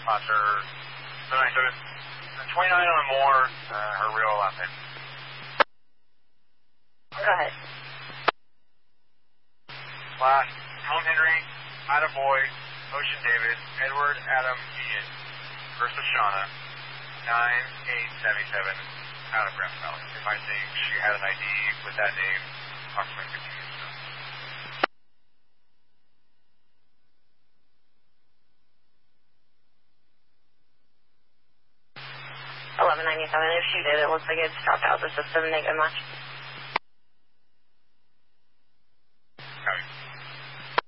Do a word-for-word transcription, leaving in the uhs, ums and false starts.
Foster, seven nine seven, twenty-nine on more, uh, her real last name. Go ahead. Last, Tom Henry, Ida Boy, Ocean David, Edward Adam Ian, versus Shauna, nine eight seven seven, out of Grand Valley. If I think she had an I D with that name, approximately fifteen years ago. eleven ninety-seven, if she did, it looks like it's dropped out of the system. Thank you very much.